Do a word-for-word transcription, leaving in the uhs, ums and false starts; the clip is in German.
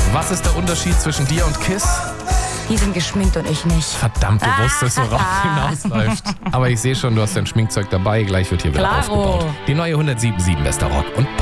Was ist der Unterschied zwischen dir und Kiss? Die sind geschminkt und ich nicht. Verdammt, du wusstest, worauf hinausläuft. Aber ich sehe schon, du hast dein Schminkzeug dabei. Gleich wird hier wieder Klaro. aufgebaut. Die neue hundertsieben Komma sieben Bester Rock und